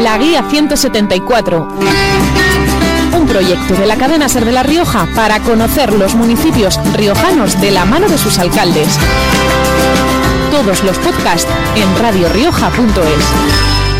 La Guía 174. Un proyecto de la cadena SER de La Rioja para conocer los municipios riojanos de la mano de sus alcaldes. Todos los podcasts en radiorioja.es.